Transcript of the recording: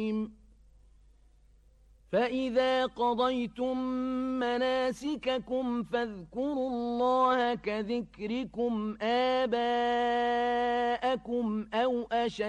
فإذا قضيتم مناسككم فاذكروا الله كذكركم آباءكم أو أشد